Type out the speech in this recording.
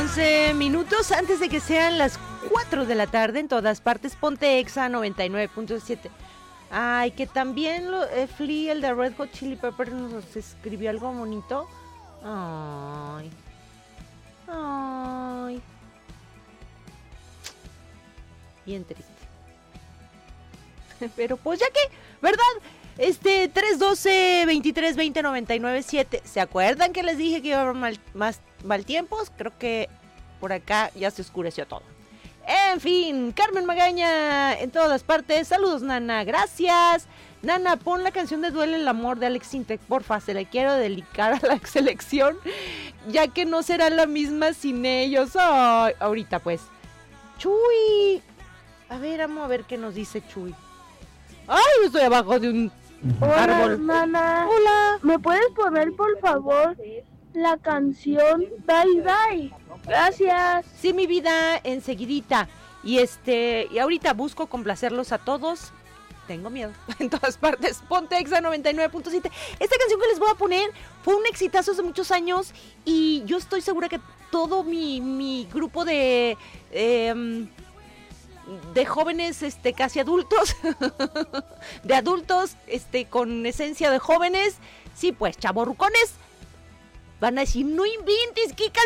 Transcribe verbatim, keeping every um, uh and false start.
doce minutos antes de que sean las cuatro de la tarde en todas partes. Ponte Exa noventa y nueve punto siete. Ay, que también lo, eh, Flea, el de Red Hot Chili Peppers, nos escribió algo bonito. Ay. Ay. Bien triste. Pero pues ya que, ¿verdad? Este, tres doce, veintitrés veinte, noventa y nueve siete. ¿Se acuerdan que les dije que iba a haber mal, más mal tiempos? Creo que por acá ya se oscureció todo. En fin, Carmen Magaña en todas partes. Saludos, Nana, gracias. Nana, pon la canción de Duele el amor de Alex Intec, porfa, se le quiero dedicar a la selección, ya que no será la misma sin ellos. Ay, ahorita pues. Chuy. A ver, vamos a ver qué nos dice Chuy. Ay, estoy abajo de un Hola, árbol. Hermana. Hola. ¿Me puedes poner, por favor, la canción Bye Bye? Gracias. Sí, mi vida, enseguidita. Y este, y ahorita busco complacerlos a todos. Tengo miedo. En todas partes. Ponte Exa noventa y nueve punto siete. Esta canción que les voy a poner fue un exitazo hace muchos años. Y yo estoy segura que todo mi, mi grupo de... Eh, de jóvenes este casi adultos, de adultos este con esencia de jóvenes, sí pues chavorrucones, van a decir, no inventes, qué canción